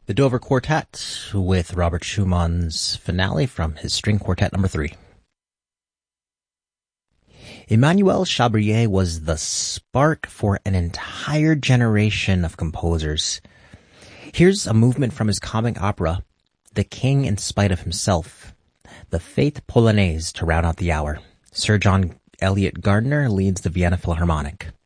The Dover Quartet with Robert Schumann's finale from his String Quartet number 3. Emmanuel Chabrier was the spark for an entire generation of composers. Here's a movement from his comic opera, The King in Spite of Himself, the Faith Polonaise to round out the hour. Sir John Eliot Gardiner leads the Vienna Philharmonic.